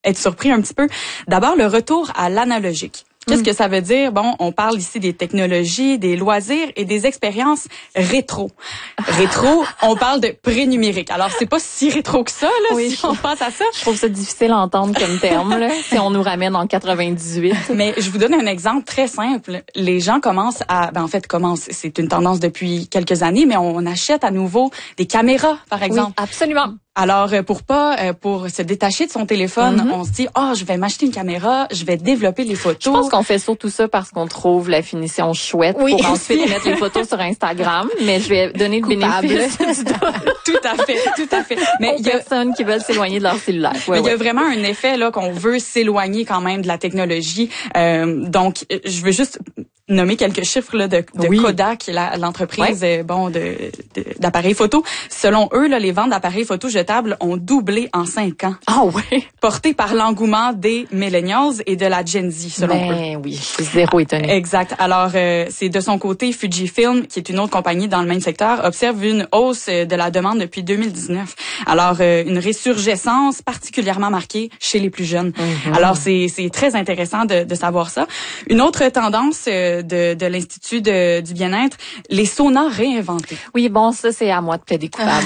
être surpris un petit peu. D'abord, le retour à l'analogique. Qu'est-ce que ça veut dire? Bon, on parle ici des technologies, des loisirs et des expériences rétro. Rétro, on parle de pré-numérique. Alors, c'est pas si rétro que ça, là, oui, si on pense à ça. Je trouve ça difficile à entendre comme terme, là, si on nous ramène en 98. Mais je vous donne un exemple très simple. Les gens commencent c'est une tendance depuis quelques années, mais on achète à nouveau des caméras, par exemple. Oui, absolument. Alors, pour se détacher de son téléphone, on se dit, je vais m'acheter une caméra, je vais développer les photos. Je pense qu'on fait surtout ça parce qu'on trouve la finition chouette pour ensuite mettre les photos sur Instagram. Mais je vais donner le bénéfice. Tout à fait. Mais il y a personnes qui veulent s'éloigner de leur cellulaire. Il y a vraiment un effet là qu'on veut s'éloigner quand même de la technologie. Donc, je veux juste nommer quelques chiffres là de Kodak, l'entreprise d'appareils photo. Selon eux, là, les ventes d'appareils photo jetables ont doublé en 5 ans. Ah ouais. Porté par l'engouement des millennials et de la Gen Z, selon eux. Oui, je suis zéro étonnée. Exact. Alors, c'est de son côté, Fujifilm, qui est une autre compagnie dans le même secteur, observe une hausse de la demande depuis 2019. Alors, une résurgescence particulièrement marquée chez les plus jeunes. Alors, c'est très intéressant de savoir ça. Une autre tendance de l'Institut du bien-être, les saunas réinventés. Oui, bon, ça, c'est à moi de plaider coupable.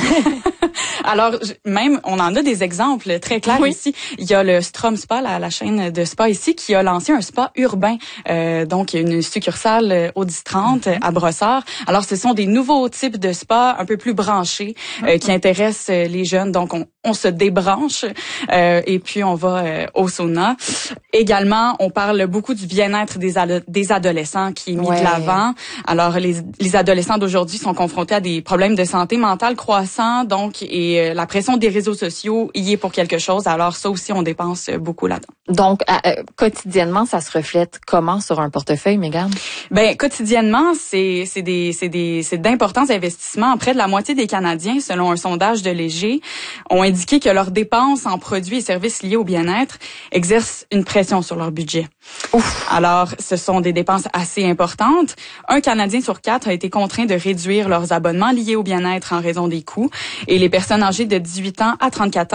Alors, même, on en a des exemples très clairs ici. Il y a le Strom Spa, la chaîne de spa ici, qui a lancé un spa urbain. Donc, il y a une succursale au 10-30 à Brossard. Alors, ce sont des nouveaux types de spas un peu plus branchés qui intéressent les jeunes. Donc, on se débranche et puis on va au sauna. Également, on parle beaucoup du bien-être des adolescents qui est mis de l'avant. Alors, les adolescents d'aujourd'hui sont confrontés à des problèmes de santé mentale croissants, donc, et la pression des réseaux sociaux y est pour quelque chose. Alors, ça aussi, on dépense beaucoup là-dedans. Donc, quotidiennement, ça se reflète comment sur un portefeuille, Mégane? Ben, quotidiennement, c'est d'importants investissements. Près de la moitié des Canadiens, selon un sondage de Léger, ont indiqué que leurs dépenses en produits et services liés au bien-être exercent une pression sur leur budget. Ouf. Alors, ce sont des dépenses assez importantes. Un Canadien sur 4 a été contraint de réduire leurs abonnements liés au bien-être en raison des coûts. Et les personnes âgées de 18 ans à 34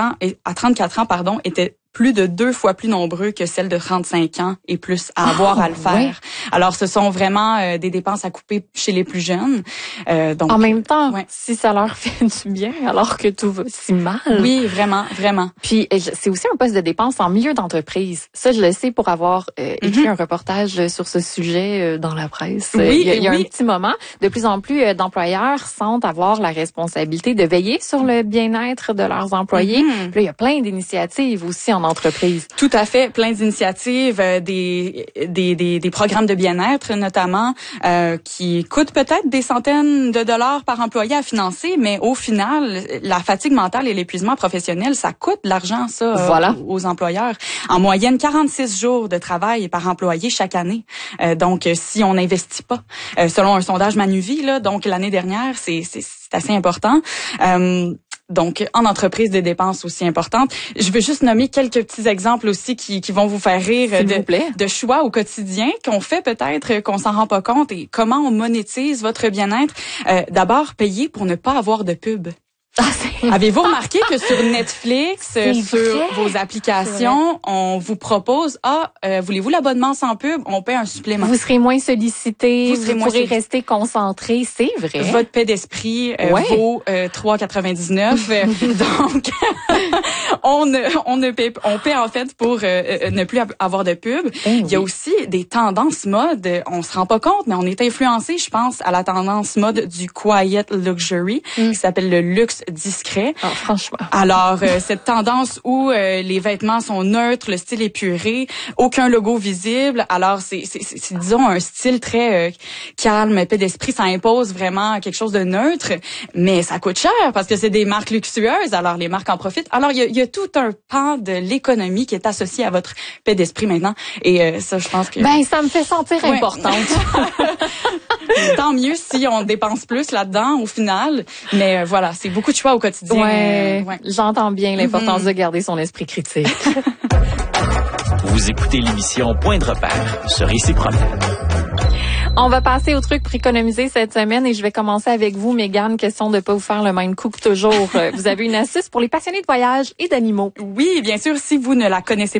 ans, étaient plus de 2 fois plus nombreux que celles de 35 ans et plus à avoir à le faire. Oui. Alors, ce sont vraiment des dépenses à couper chez les plus jeunes. Donc, en même temps, si ça leur fait du bien, alors que tout va si mal. Oui, vraiment, vraiment. Puis, c'est aussi un poste de dépense en milieu d'entreprise. Ça, je le sais pour avoir écrit un reportage sur ce sujet dans la presse. Oui, il y a un petit moment. De plus en plus d'employeurs sentent avoir la responsabilité de veiller sur le bien-être de leurs employés. Puis là, il y a plein d'initiatives aussi en entreprise. Tout à fait, plein d'initiatives, des programmes de bien-être notamment qui coûtent peut-être des centaines de dollars par employé à financer, mais au final, la fatigue mentale et l'épuisement professionnel, ça coûte de l'argent ça aux employeurs. En moyenne, 46 jours de travail par employé chaque année. Donc, si on n'investit pas, selon un sondage Manuvie, là, donc l'année dernière, c'est assez important. Donc, en entreprise, des dépenses aussi importantes. Je veux juste nommer quelques petits exemples aussi qui vont vous faire rire de choix au quotidien qu'on fait peut-être, qu'on s'en rend pas compte et comment on monétise votre bien-être. D'abord, payer pour ne pas avoir de pub. Avez-vous remarqué que sur Netflix, sur vos applications, on vous propose voulez-vous l'abonnement sans pub? On paie un supplément. Vous serez moins sollicité, vous pourrez rester concentré, c'est vrai. Votre paix d'esprit vaut 3,99. Donc on paie en fait pour ne plus avoir de pub. Il y a aussi des tendances mode, on se rend pas compte, mais on est influencé, je pense, à la tendance mode du quiet luxury qui s'appelle le luxe discret. Oh, franchement. Alors, cette tendance où les vêtements sont neutres, le style épuré, aucun logo visible. Alors, c'est disons, un style très calme, paix d'esprit. Ça impose vraiment quelque chose de neutre, mais ça coûte cher parce que c'est des marques luxueuses. Alors, les marques en profitent. Alors, il y a tout un pan de l'économie qui est associé à votre paix d'esprit maintenant. Et ça, je pense que... Ben, ça me fait sentir importante. Tant mieux si on dépense plus là-dedans au final. Mais voilà, c'est beaucoup de choix au quotidien. Ouais. J'entends bien l'importance de garder son esprit critique. Vous écoutez l'émission Point de repère sur Ici Promenade. On va passer au truc pour économiser cette semaine et je vais commencer avec vous, Mégane. Question de ne pas vous faire le même coup que toujours. Vous avez une astuce pour les passionnés de voyage et d'animaux. Oui, bien sûr, si vous ne la connaissez